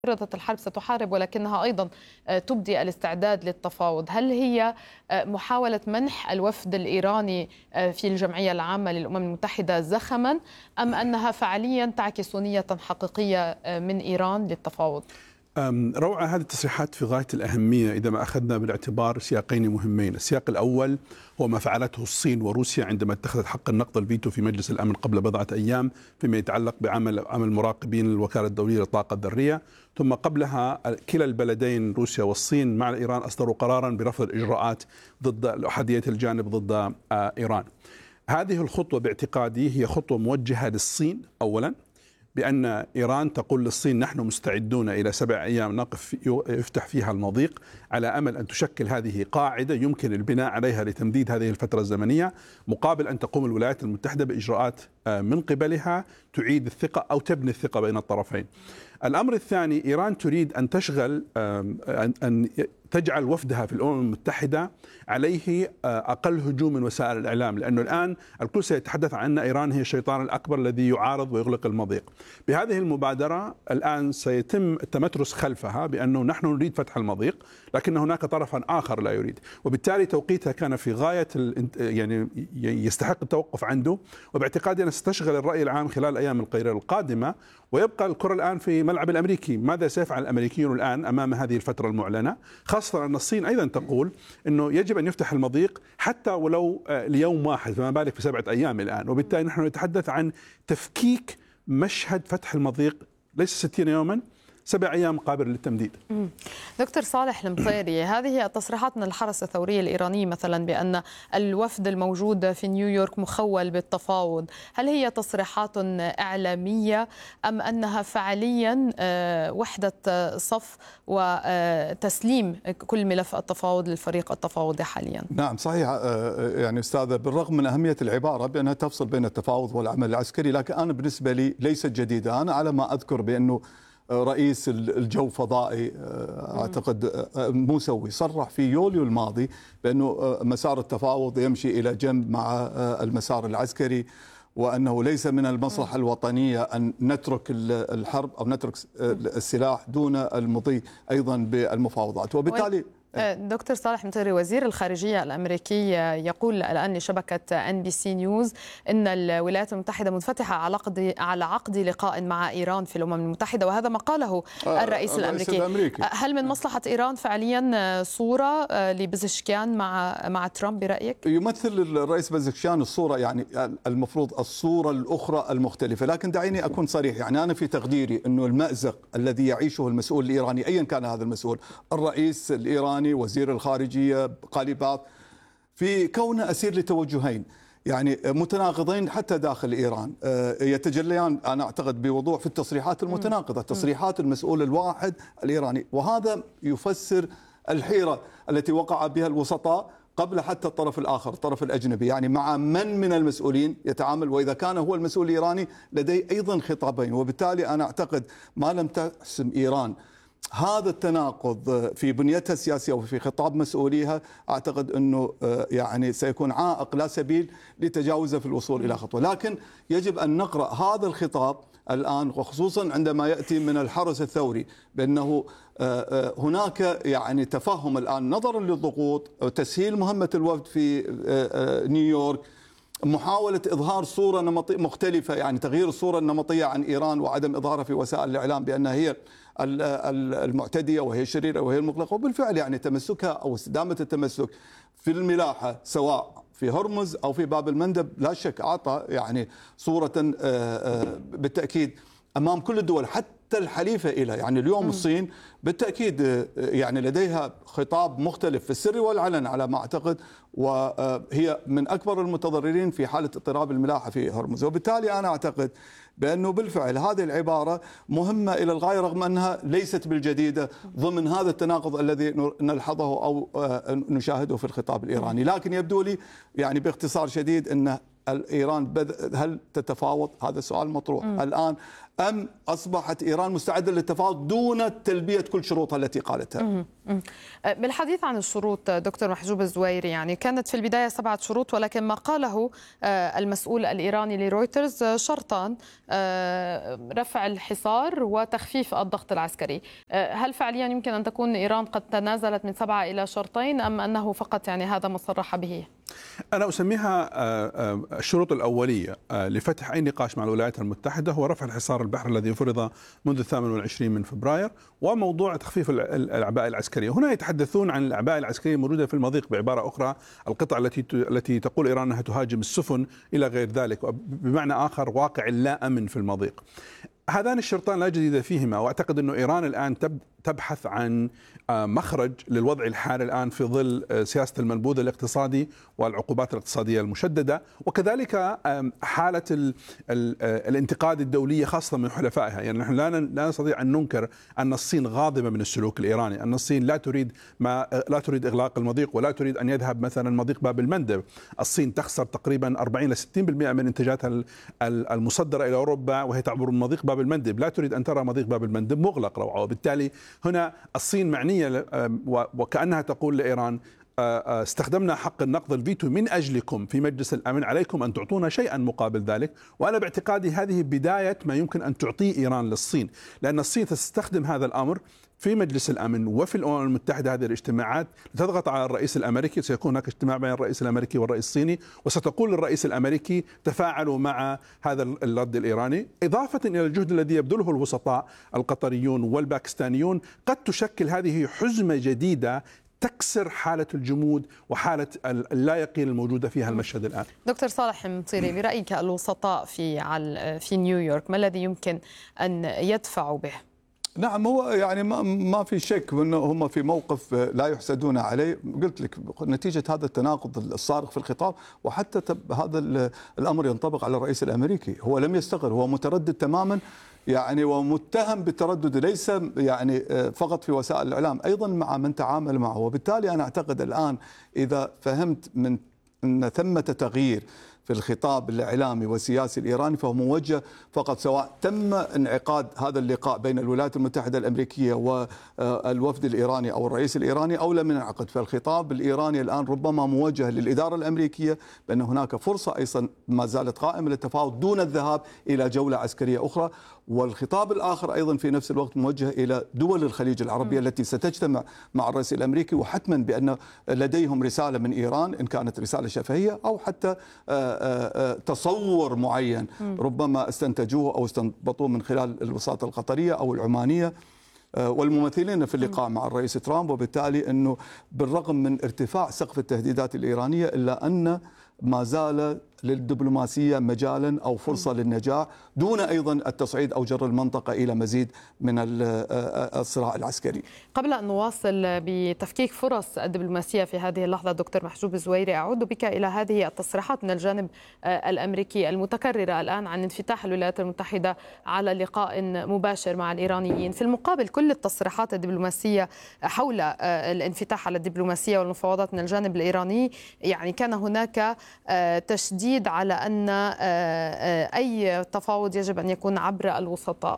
فرضت الحرب ستحارب، ولكنها أيضا تبدي الاستعداد للتفاوض. هل هي محاولة منح الوفد الإيراني في الجمعية العامة للأمم المتحدة زخما، أم أنها فعليا تعكس نية حقيقية من إيران للتفاوض؟ روعة هذه التصريحات في غاية الأهمية إذا ما أخذنا بالاعتبار سياقين مهمين. السياق الأول هو ما فعلته الصين وروسيا عندما اتخذت حق النقض الفيتو في مجلس الأمن قبل بضعة أيام فيما يتعلق بعمل مراقبين الوكالة الدولية للطاقة الذرية، ثم قبلها كلا البلدين روسيا والصين مع إيران أصدروا قرارا برفض الإجراءات ضد أحادية الجانب ضد إيران. هذه الخطوة باعتقادي هي خطوة موجهة للصين أولا، بأن إيران تقول للصين نحن مستعدون إلى 7 أيام يفتح فيها المضيق على أمل أن تشكل هذه قاعدة يمكن البناء عليها لتمديد هذه الفترة الزمنية، مقابل أن تقوم الولايات المتحدة بإجراءات من قبلها تعيد الثقة أو تبني الثقة بين الطرفين. الأمر الثاني، إيران تريد أن تشغل أن تجعل وفدها في الأمم المتحدة عليه أقل هجوم من وسائل الإعلام، لأنه الآن الكل سيتحدث عن أن إيران هي الشيطان الأكبر الذي يعارض ويغلق المضيق. بهذه المبادرة الآن سيتم التمترس خلفها بأنه نحن نريد فتح المضيق، لكن هناك طرفا آخر لا يريد، وبالتالي توقيتها كان في غاية يعني يستحق التوقف عنده، وباعتقادي أنها ستشغل الرأي العام خلال الأيام القليلة القادمة. ويبقى الكرة الآن في ملعب الأمريكي، ماذا سيفعل الأمريكيون الآن أمام هذه الفترة المعلنة، خاصة أن الصين أيضا تقول أنه يجب أن يفتح المضيق حتى ولو ليوم واحد، فما بالك في 7 أيام الآن. وبالتالي نحن نتحدث عن تفكيك مشهد فتح المضيق ليس 60 يوما، 7 أيام قابل للتمديد. دكتور صالح المطيري، هذه التصريحات من الحرس الثوري الإيراني مثلا بأن الوفد الموجود في نيويورك مخول بالتفاوض، هل هي تصريحات إعلامية أم أنها فعليا وحدة صف وتسليم كل ملف التفاوض للفريق التفاوضي حاليا؟ نعم صحيح يعني أستاذة، بالرغم من أهمية العبارة بأنها تفصل بين التفاوض والعمل العسكري، لكن أنا بالنسبة لي ليست جديدة. أنا على ما أذكر بأنه رئيس الجو فضائي أعتقد موسوي صرح في يوليو الماضي بأنه مسار التفاوض يمشي إلى جنب مع المسار العسكري، وأنه ليس من المصلحة الوطنية أن نترك الحرب أو نترك السلاح دون المضي أيضا بالمفاوضات. وبالتالي دكتور صالح المطيري، وزير الخارجية الأمريكي يقول الآن لشبكة NBC نيوز إن الولايات المتحدة منفتحة على عقد لقاء مع إيران في الأمم المتحدة، وهذا ما قاله الرئيس الأمريكي. هل من مصلحة إيران فعليا صورة لبزشكيان مع ترامب برأيك؟ يمثل الرئيس بزشكيان الصورة، يعني المفروض الصورة الأخرى المختلفة. لكن دعيني أكون صريح، يعني أنا في تقديري أنه المأزق الذي يعيشه المسؤول الإيراني أيا كان هذا المسؤول، الرئيس الإيراني، وزير الخارجية، قاليباف، في كونه أسير لتوجهين يعني متناقضين حتى داخل إيران، يتجليان أنا أعتقد بوضوح في التصريحات المتناقضة، تصريحات المسؤول الواحد الإيراني. وهذا يفسر الحيرة التي وقع بها الوسطاء قبل حتى الطرف الآخر، الطرف الأجنبي، يعني مع من المسؤولين يتعامل، وإذا كان هو المسؤول الإيراني لديه أيضا خطابين. وبالتالي أنا أعتقد ما لم تحسم إيران هذا التناقض في بنيتها السياسية وفي خطاب مسؤوليها، أعتقد أنه يعني سيكون عائق لا سبيل لتجاوزه في الوصول إلى خطوة. لكن يجب أن نقرأ هذا الخطاب الآن، وخصوصا عندما يأتي من الحرس الثوري، بأنه هناك يعني تفهم الآن نظرا للضغوط، تسهيل مهمة الوفد في نيويورك، محاولة إظهار صورة نمطية مختلفة، يعني تغيير الصورة النمطية عن إيران وعدم إظهارها في وسائل الإعلام بأنها هي المعتدية وهي الشريرة وهي المغلقة. وبالفعل يعني تمسكها أو استدامة التمسك في الملاحة سواء في هرمز أو في باب المندب لا شك أعطى يعني صورة بالتأكيد أمام كل الدول حتى الحليفة إلى يعني اليوم الصين بالتأكيد يعني لديها خطاب مختلف في السر والعلن على ما أعتقد، وهي من أكبر المتضررين في حالة اضطراب الملاحة في هرمز. وبالتالي أنا أعتقد بأنه بالفعل هذه العبارة مهمة إلى الغاية، رغم أنها ليست بالجديدة ضمن هذا التناقض الذي نلحظه أو نشاهده في الخطاب الإيراني. لكن يبدو لي يعني باختصار شديد أن إيران هل تتفاوض؟ هذا سؤال مطروح الآن. أم أصبحت إيران مستعدة للتفاوض دون تلبية كل شروطها التي قالتها؟ بالحديث عن الشروط دكتور محجوب الزويري، يعني كانت في البداية 7 شروط، ولكن ما قاله المسؤول الإيراني لرويترز شرطان: رفع الحصار وتخفيف الضغط العسكري. هل فعليا يمكن أن تكون إيران قد تنازلت من 7 إلى شرطين، أم أنه فقط يعني هذا ما صرح به؟ أنا أسميها الشروط الأولية لفتح أي نقاش مع الولايات المتحدة هو رفع الحصار البحري الذي فرض منذ 28 من فبراير، وموضوع تخفيف الأعباء العسكرية. هنا يتحدثون عن الأعباء العسكرية الموجودة في المضيق، بعبارة أخرى القطع التي تقول إيران أنها تهاجم السفن إلى غير ذلك، بمعنى آخر واقع لا أمن في المضيق. هذان الشرطان لا جديد فيهما، واعتقد أن ايران الان تبحث عن مخرج للوضع الحالي الان في ظل سياسه المنبوذ الاقتصادي والعقوبات الاقتصاديه المشدده، وكذلك حاله الانتقاد الدوليه خاصه من حلفائها. يعني نحن لا نستطيع ان ننكر ان الصين غاضبه من السلوك الايراني، ان الصين لا تريد اغلاق المضيق، ولا تريد ان يذهب مثلا مضيق باب المندب. الصين تخسر تقريبا 40 ل 60% من انتاجاتها المصدره الى اوروبا وهي تعبر مضيق باب المندب، لا تريد ان ترى مضيق باب المندب مغلق روعه. وبالتالي هنا الصين معنيه، وكانها تقول لايران: استخدمنا حق النقض الفيتو من أجلكم في مجلس الأمن، عليكم أن تعطونا شيئا مقابل ذلك. وأنا باعتقادي هذه بداية ما يمكن أن تعطيه إيران للصين، لأن الصين ستستخدم هذا الأمر في مجلس الأمن وفي الأمم المتحدة، هذه الاجتماعات لتضغط على الرئيس الأمريكي. سيكون هناك اجتماع بين الرئيس الأمريكي والرئيس الصيني، وستقول للرئيس الأمريكي: تفاعلوا مع هذا الرد الإيراني، إضافة إلى الجهد الذي يبذله الوسطاء القطريون والباكستانيون. قد تشكل هذه حزمة جديدة تكسر حالة الجمود وحالة اللا يقين الموجودة فيها المشهد الآن. دكتور صالح المطيري، برأيك الوسطاء في نيويورك ما الذي يمكن أن يدفعوا به؟ نعم، هو يعني ما في شك انه هم في موقف لا يحسدون عليه. قلت لك نتيجه هذا التناقض الصارخ في الخطاب، وحتى هذا الامر ينطبق على الرئيس الامريكي. هو لم يستقر، هو متردد تماما، يعني ومتهم بالتردد، ليس يعني فقط في وسائل الاعلام، ايضا مع من تعامل معه. وبالتالي انا اعتقد الان اذا فهمت من ان ثمه تغيير في الخطاب الإعلامي والسياسي الإيراني، فهو موجه فقط سواء تم انعقاد هذا اللقاء بين الولايات المتحدة الأمريكية والوفد الإيراني أو الرئيس الإيراني أو لم ينعقد. فالخطاب الإيراني الآن ربما موجه للإدارة الأمريكية بأن هناك فرصة أيضا ما زالت قائمة للتفاوض دون الذهاب إلى جولة عسكرية أخرى. والخطاب الآخر أيضا في نفس الوقت موجه إلى دول الخليج العربية التي ستجتمع مع الرئيس الأمريكي، وحتما بأن لديهم رسالة من إيران، إن كانت رسالة شفهية أو حتى تصور معين ربما استنتجوه أو استنبطوه من خلال الوساطة القطرية أو العمانية والممثلين في اللقاء مع الرئيس ترامب. وبالتالي أنه بالرغم من ارتفاع سقف التهديدات الإيرانية إلا أن ما زال للدبلوماسية مجالا أو فرصة للنجاح دون أيضا التصعيد أو جر المنطقة إلى مزيد من الصراع العسكري. قبل أن نواصل بتفكيك فرص الدبلوماسية في هذه اللحظة دكتور محجوب الزويري، أعود بك إلى هذه التصريحات من الجانب الأمريكي المتكررة الآن عن انفتاح الولايات المتحدة على لقاء مباشر مع الإيرانيين. في المقابل كل التصريحات الدبلوماسية حول الانفتاح على الدبلوماسية والمفاوضات من الجانب الإيراني، يعني كان هناك تشديد على أن أي تفاوض يجب أن يكون عبر الوسطاء.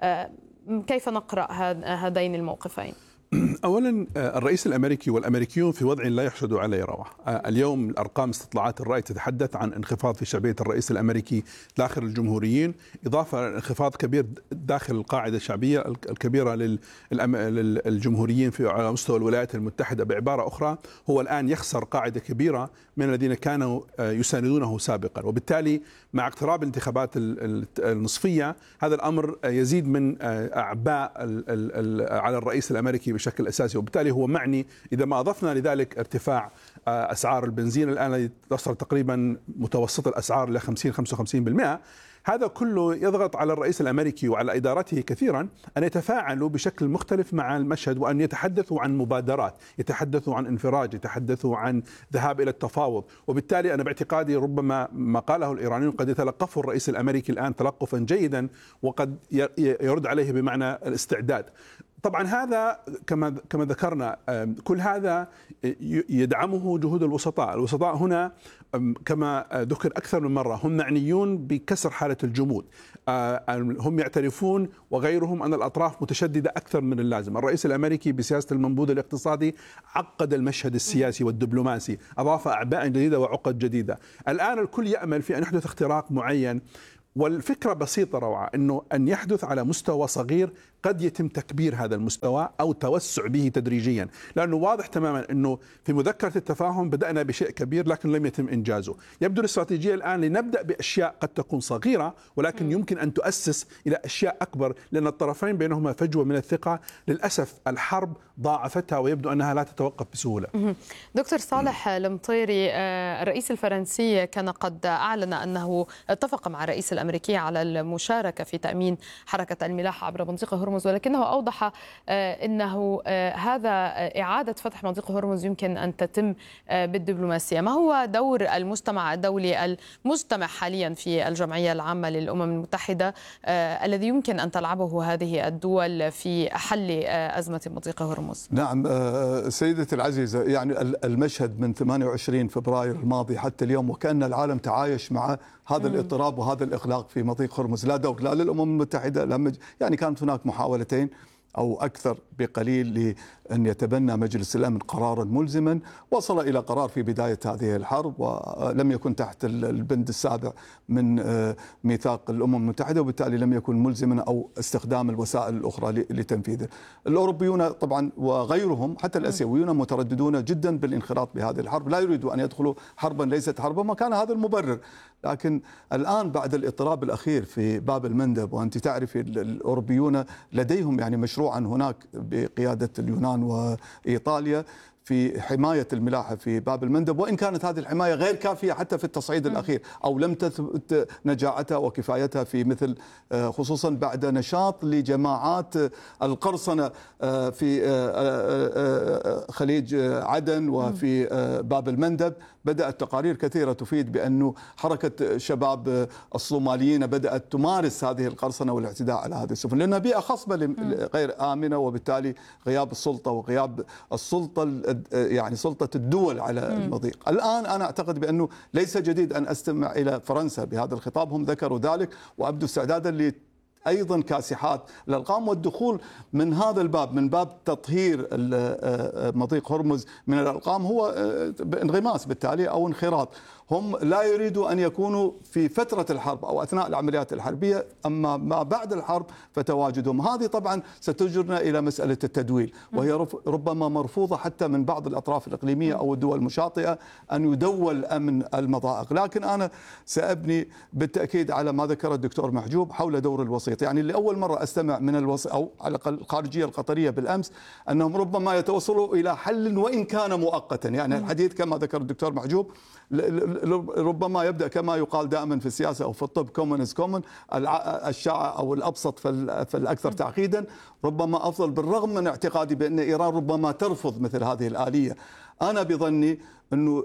كيف نقرأ هذين الموقفين؟ أولا الرئيس الأمريكي والأمريكيون في وضع لا يحسدوا عليه روعة. اليوم الأرقام استطلاعات الرأي تتحدث عن انخفاض في شعبية الرئيس الأمريكي داخل الجمهوريين، إضافة لانخفاض كبير داخل القاعدة الشعبية الكبيرة للجمهوريين على مستوى الولايات المتحدة. بعبارة أخرى هو الآن يخسر قاعدة كبيرة من الذين كانوا يساندونه سابقا، وبالتالي مع اقتراب الانتخابات النصفية هذا الأمر يزيد من أعباء على الرئيس الأمريكي بشكل أساسي. وبالتالي هو معني، إذا ما أضفنا لذلك ارتفاع أسعار البنزين الآن تصل تقريبا متوسط الأسعار ل 50-55%، هذا كله يضغط على الرئيس الأمريكي وعلى إدارته كثيرا أن يتفاعلوا بشكل مختلف مع المشهد، وأن يتحدثوا عن مبادرات، يتحدثوا عن انفراج، يتحدثوا عن ذهاب إلى التفاوض. وبالتالي أنا باعتقادي ربما ما قاله الإيرانيون قد يتلقفه الرئيس الأمريكي الآن تلقفا جيدا، وقد يرد عليه بمعنى الاستعداد. طبعا هذا كما ذكرنا، كل هذا يدعمه جهود الوسطاء. الوسطاء هنا كما ذكر أكثر من مرة هم معنيون بكسر حالة الجمود، هم يعترفون وغيرهم أن الأطراف متشددة أكثر من اللازم. الرئيس الأمريكي بسياسة المنبوذ الاقتصادي عقد المشهد السياسي والدبلوماسي، أضاف أعباء جديدة وعقد جديدة. الآن الكل يأمل في أن يحدث اختراق معين، والفكرة بسيطة روعة، أنه أن يحدث على مستوى صغير قد يتم تكبير هذا المستوى أو توسع به تدريجيا، لأنه واضح تماما أنه في مذكرة التفاهم بدأنا بشيء كبير لكن لم يتم إنجازه. يبدو الاستراتيجية الآن لنبدأ بأشياء قد تكون صغيرة ولكن يمكن أن تؤسس إلى أشياء أكبر، لأن الطرفين بينهما فجوة من الثقة. للأسف الحرب ضاعفتها ويبدو أنها لا تتوقف بسهولة. دكتور صالح المطيري، الرئيس الفرنسي كان قد أعلن أنه اتفق مع الرئيس الأمريكي على المشاركة في تأمين حركة الملاحة عبر منطقة هرمز، ولكنه أوضح أنه هذا إعادة فتح منطقة هرمز يمكن أن تتم بالدبلوماسية. ما هو دور المجتمع الدولي المجتمع حاليا في الجمعية العامة للأمم المتحدة الذي يمكن أن تلعبه هذه الدول في حل أزمة منطقة هرمز؟ نعم سيدتي العزيزة، يعني المشهد من 28 فبراير الماضي حتى اليوم وكأن العالم تعايش مع هذا الاضطراب وهذا الإغلاق في مضيق هرمز. لا دور لا للأمم المتحدة، يعني كانت هناك محاولتين أو أكثر بقليل لأن يتبنى مجلس الأمن قرارا ملزما، وصل إلى قرار في بداية هذه الحرب ولم يكن تحت البند السابع من ميثاق الأمم المتحدة، وبالتالي لم يكن ملزما أو استخدام الوسائل الأخرى لتنفيذه. الأوروبيون طبعا وغيرهم حتى الآسيويون مترددون جدا بالانخراط بهذه الحرب، لا يريدوا أن يدخلوا حربا ليست حربا، ما كان هذا المبرر. لكن الآن بعد الاضطراب الأخير في باب المندب، وأنت تعرفي الأوروبيون لديهم يعني مشروعا هناك بقيادة اليونان وإيطاليا في حماية الملاحة في باب المندب، وإن كانت هذه الحماية غير كافية حتى في التصعيد الأخير، أو لم تثبت نجاعتها وكفايتها في مثل خصوصا بعد نشاط لجماعات القرصنة في خليج عدن وفي باب المندب. بدأت تقارير كثيرة تفيد بأن حركة شباب الصوماليين بدأت تمارس هذه القرصنة والاعتداء على هذه السفن، لأنها بيئة خصبة غير آمنة، وبالتالي غياب السلطة وغياب السلطة يعني سلطة الدول على المضيق. الآن أنا أعتقد بأنه ليس جديد أن أستمع إلى فرنسا بهذا الخطاب، هم ذكروا ذلك وأبدوا استعدادا أيضا كاسحات الأرقام والدخول من هذا الباب، من باب تطهير مضيق هرمز من الأرقام، هو انغماس بالتالي أو انخراط. هم لا يريدوا أن يكونوا في فترة الحرب أو أثناء العمليات الحربية، أما ما بعد الحرب فتواجدهم. هذه طبعا ستجرنا إلى مسألة التدويل، وهي ربما مرفوضة حتى من بعض الأطراف الإقليمية أو الدول المشاطئة أن يدول أمن المضائق. لكن أنا سأبني بالتأكيد على ما ذكر الدكتور محجوب حول دور الوسيط. يعني لأول مرة أستمع من الوسيط أو على الأقل الخارجية القطرية بالأمس أنهم ربما يتوصلوا إلى حل وإن كان مؤقتا. يعني الحديث كما ذكر الدكتور محجوب ربما يبدأ كما يقال دائما في السياسة أو في الطب كومن از كومن، الشائع أو الأبسط فالأكثر تعقيدا ربما أفضل، بالرغم من اعتقادي بأن إيران ربما ترفض مثل هذه الآلية. أنا بظني أنه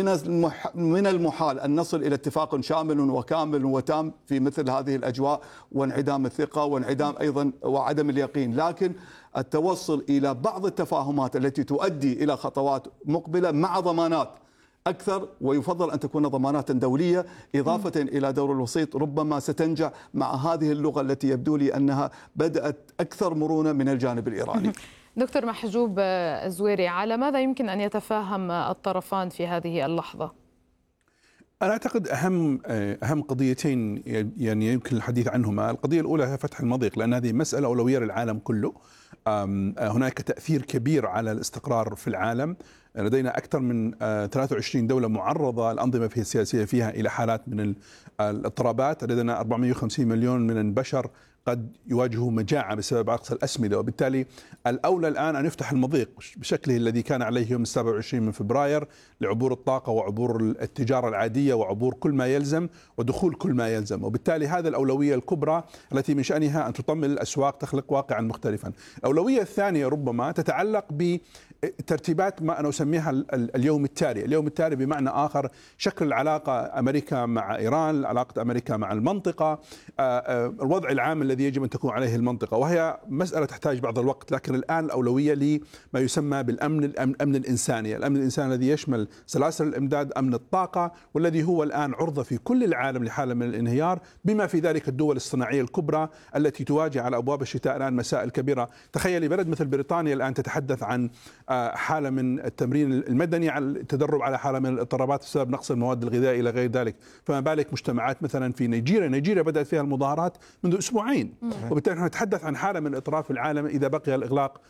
من المحال أن نصل إلى اتفاق شامل وكامل وتام في مثل هذه الأجواء، وانعدام الثقة وانعدام أيضا وعدم اليقين، لكن التوصل إلى بعض التفاهمات التي تؤدي إلى خطوات مقبلة مع ضمانات أكثر، ويفضل أن تكون ضمانات دولية إضافة إلى دور الوسيط، ربما ستنجح مع هذه اللغة التي يبدو لي أنها بدأت أكثر مرونة من الجانب الإيراني. دكتور محجوب الزويري، على ماذا يمكن أن يتفاهم الطرفان في هذه اللحظة؟ أنا أعتقد أهم قضيتين يعني يمكن الحديث عنهما. القضية الأولى هي فتح المضيق، لأن هذه مسألة أولوية للعالم كله. هناك تأثير كبير على الاستقرار في العالم. لدينا أكثر من 23 دولة معرضة الأنظمة السياسية فيها إلى حالات من الاضطرابات. لدينا 450 مليون من البشر قد يواجهوا مجاعة بسبب عقص الأسمدة، وبالتالي الأولى الآن أن يفتح المضيق بشكله الذي كان عليه يوم 27 من فبراير لعبور الطاقة وعبور التجارة العادية وعبور كل ما يلزم ودخول كل ما يلزم. وبالتالي هذا الأولوية الكبرى التي من شأنها أن تطمئن الأسواق، تخلق واقعا مختلفا. الأولوية الثانية ربما تتعلق ترتيبات ما أنا أسميها اليوم التالي. اليوم التالي بمعنى آخر شكل العلاقة أمريكا مع إيران، علاقة أمريكا مع المنطقة، الوضع العام الذي يجب أن تكون عليه المنطقة، وهي مسألة تحتاج بعض الوقت. لكن الآن الأولوية لما يسمى بالأمن، الأمن الإنساني، الأمن الإنساني الذي يشمل سلاسل الإمداد، أمن الطاقة، والذي هو الآن عرضة في كل العالم لحالة من الانهيار، بما في ذلك الدول الصناعية الكبرى التي تواجه على أبواب الشتاء الآن مسائل كبيرة. تخيلي بلد مثل بريطانيا الآن تتحدث عن حالة من التمرين المدني، على التدرب على حالة من الاضطرابات بسبب نقص المواد الغذائية إلى غير ذلك. فما بالك مجتمعات مثلا في نيجيريا بدأت فيها المظاهرات منذ أسبوعين، وبالتالي نحن نتحدث عن حالة من الاضطراب في العالم إذا بقي الإغلاق